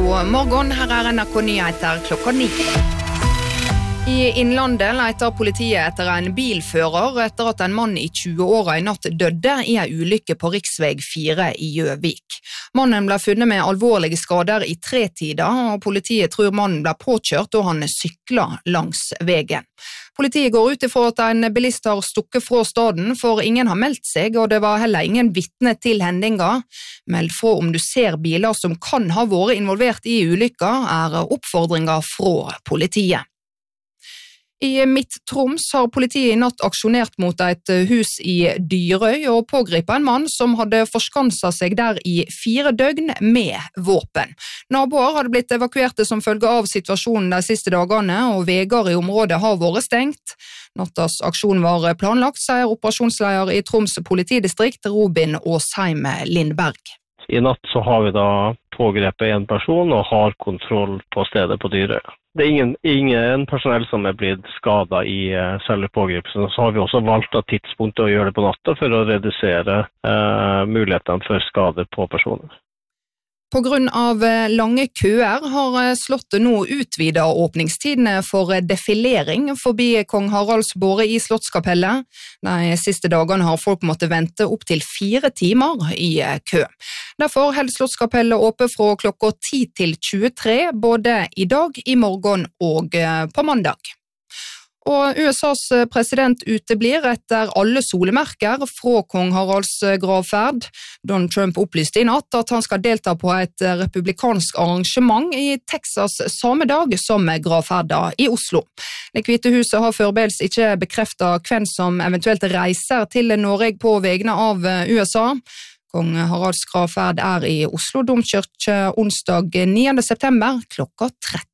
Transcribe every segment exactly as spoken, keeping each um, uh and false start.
God morgen, her er N R K Nyheter klokka ni. I Innlandet leter politiet etter en bilfører etter at en mann i tjue-åra i natt døde i en ulykke på riksvei fire i Gjøvik. Mannen ble funnet med alvorlige skader i tretida, og politiet tror mannen ble påkjørt da han syklet langs veien. Politiet går ut ifra at en bilist har stukket fra staden, for ingen har meldt seg, og det var heller ingen vitne til hendinga. Meld fra om du ser biler som kan ha vært involvert i ulykka, er oppfordringer fra politiet. I Midt-Troms har politiet i natt aksjonert mot et hus i Dyrøy og pågripet en mann som hadde forskanset seg der i fire døgn med våpen. Naboer hadde blitt evakuerte som følge av situasjonen de siste dagene, og veier i området har vært stengt. Nattas aksjon var planlagt, sier operasjonsleder i Troms politidistrikt Robin Åsheim Lindberg. I natt så har vi da pågrepet en person og har kontroll på stedet på Dyrøy. Det er ingen, ingen personell som er blitt skadet i uh, selve pågripelsen. Så har vi også valgt av tidspunktet å gjøre det på natta for å redusere uh, mulighetene for skade på personer. På grunn av lange køer har slottet nå utvidet åpningstidene for defilering forbi Kong Haralds båre i Slottskapellet. De siste dagene har folk måttet vente opp til fire timer i kø. Derfor holder Slottskapellet åpent fra klokka ti til tjuetre, både i dag, i morgen og på mandag. Og U S A's president uteblir etter alle solemerker fra Kong Haralds gravferd. Donald Trump opplyste i natt at han skal delta på et republikansk arrangement i Texas samme dag som gravferda i Oslo. Det Hvite huset har foreløpig ikke bekreftet hvem som eventuelt reiser til Norge på vegne av U S A. Kong Haralds gravferd er i Oslo domkirke onsdag niende september klokka tretten.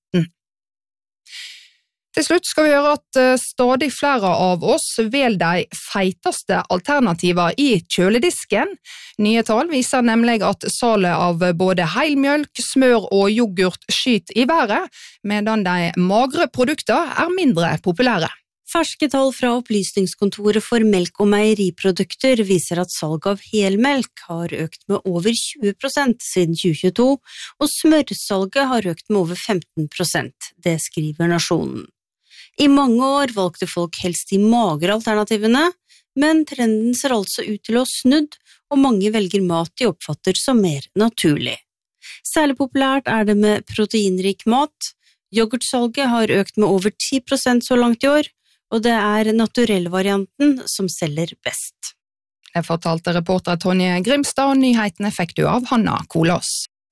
Til slutt skal vi høre at stadig flere av oss velger de feiteste alternativer i kjøledisken. Nye tall viser nemlig at salet av både heilmjølk, smør og yoghurt skyter i været, medan de magre produkter er mindre populære. Ferske tall fra Opplysningskontoret for melk- og meieriprodukter viser at salg av helmelk har økt med over tjue prosent siden tjue tjueto, og smørsalget har økt med over femten prosent, det skriver Nasjonen. I mange år valgte folk helst de magre alternativene, men trenden ser altså ut til å ha snudd, og mange velger mat de oppfatter som mer naturlig. Særlig populært er det med proteinrik mat. Yoghurtsalget har økt med over ti prosent så langt i år, og det er naturellvarianten som selger best. Det fortalte reporter Tonje Grimstad, og nyhetene fikk du av Hanna Kolås.